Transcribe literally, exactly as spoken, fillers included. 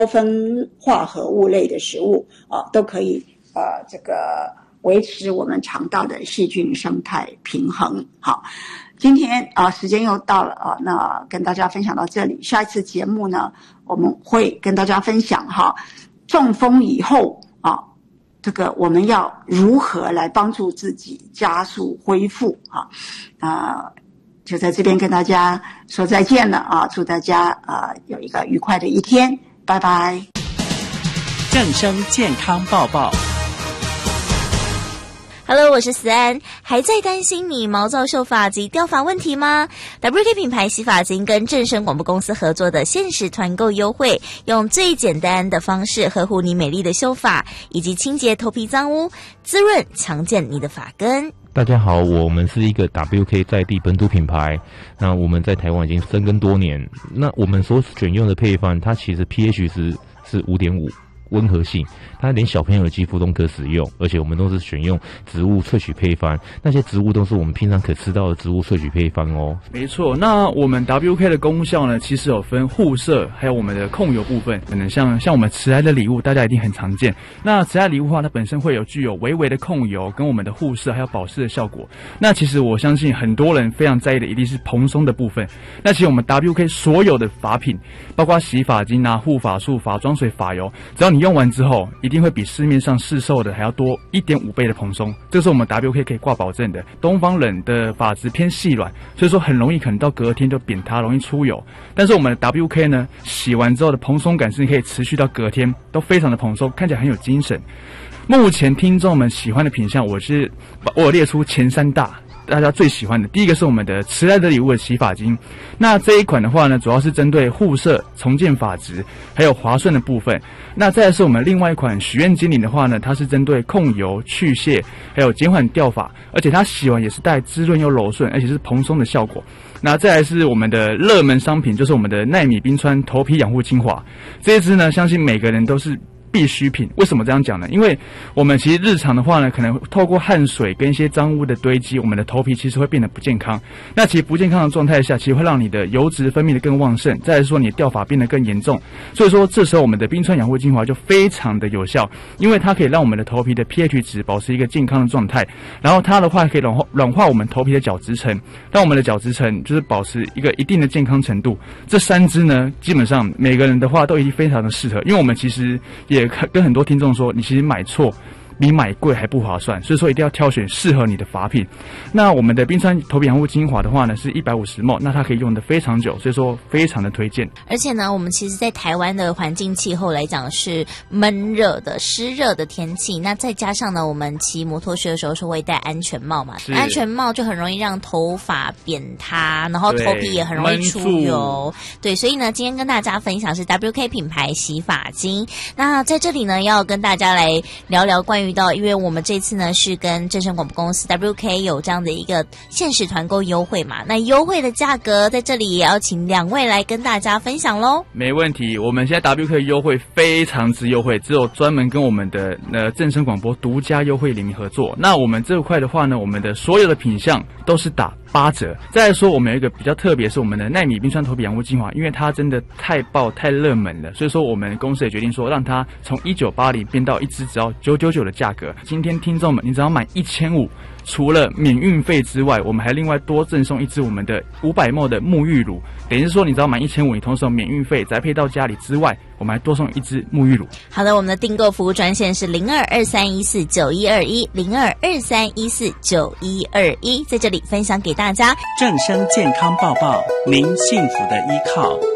多酚化合物类的食物啊，都可以呃这个维持我们肠道的细菌生态平衡。好，今天啊时间又到了啊，那跟大家分享到这里。下一次节目呢，我们会跟大家分享哈，中风以后啊，这个我们要如何来帮助自己加速恢复啊？啊，就在这边跟大家说再见了啊！祝大家啊有一个愉快的一天，拜拜。 正声健康报报。 Hello， 我是思安。还在担心你毛躁秀发及掉发问题吗？ W K 品牌洗发精跟正声广播公司合作的限时团购优惠，用最简单的方式呵护你美丽的秀发，以及清洁头皮脏污，滋润强健你的发根。 大家好，我们是一个 W K 在地本土品牌，那我们在台湾已经深耕多年。那我们所选用的配方，它其实 pH 值是 五点五， 温和性，它连小朋友的肌肤都可使用，而且我们都是选用植物萃取配方，那些植物都是我们平常可吃到的植物萃取配方哦。 没错，那我们 W K 的功效呢，其实有分护色，还有我们的控油部分。可能像像我们迟来的礼物，大家一定很常见。那迟来礼物的话，它本身会有具有微微的控油，跟我们的护色还有保湿的效果。那其实我相信很多人非常在意的一定是蓬松的部分。那其实我们 W K 所有的发品，包括洗发精啊、护发素、发妆水、发油，只要你用完之后，一定会比市面上市售的还要多 一点五倍的蓬松，这是我们 W K 可以挂保证的。东方人的发质偏细软，所以说很容易可能到隔天就扁塌，容易出油。但是我们的 W K 呢，洗完之后的蓬松感是可以持续到隔天，都非常的蓬松，看起来很有精神。目前听众们喜欢的品项，我是我有列出前三大。大家最喜欢的，第一个是我们的迟来的礼物的洗发精。那这一款的话呢，主要是针对护色、重建发质，还有滑顺的部分。那再来是我们另外一款许愿精灵的话呢，它是针对控油、去屑，还有减缓掉发，而且它洗完也是带滋润又柔顺，而且是蓬松的效果。那再来是我们的热门商品，就是我们的奈米冰川头皮养护精华。这一支呢，相信每个人都是必需品。为什么这样讲呢？因为我们其实日常的话呢，可能透过汗水跟一些脏污的堆积，我们的头皮其实会变得不健康。那其实不健康的状态下，其实会让你的油脂分泌的更旺盛，再来说你的掉发变得更严重。所以说这时候我们的冰川养护精华就非常的有效，因为它可以让我们的头皮的 pH 值保持一个健康的状态，然后它的话可以软化软化我们头皮的角质层，让我们的角质层就是保持一个一定的健康程度。这三支呢，基本上每个人的话都已经非常的适合，因为我们其实也跟很多听众说，你其实买错比买贵还不划算，所以说一定要挑选适合你的发品。那我们的冰川头皮养护精华的话呢，是一百五十毫升，那它可以用的非常久，所以说非常的推荐。 而且呢，我们其实在台湾的环境气候来讲是闷热的、湿热的天气，那再加上呢，我们骑摩托车的时候是会戴安全帽嘛，安全帽就很容易让头发扁塌，然后头皮也很容易出油。对，所以呢，今天跟大家分享是 W K 品牌洗发精。那在这里呢，要跟大家来聊聊关于到，因为我们这次呢是跟正声广播公司 W K 有这样的一个限时团购优惠嘛，那优惠的价格在这里也要请两位来跟大家分享咯。 没问题，我们现在 W K 优惠非常之优惠，只有专门跟我们的呃正声广播独家优惠联名合作。那我们这块的话呢，我们的所有的品项都是打八折。再来说我们有一个比较特别，是我们的奈米冰川头皮养护精华，因为它真的太爆太热门了，所以说我们公司也决定说让它从一九八零变到一支只要九九九的价格。今天听众们，你只要买一千五，除了免运费之外，我们还另外多赠送一支我们的五百 毫升的沐浴乳，等于是说你只要买一千五，你同时有免运费宅配到家里之外，我们还多送一支沐浴乳。 好的，我们的订购服务专线是零二二三一四九一二一 零二二三一四九一二一，在这里分享给大家正声健康报报，您幸福的依靠。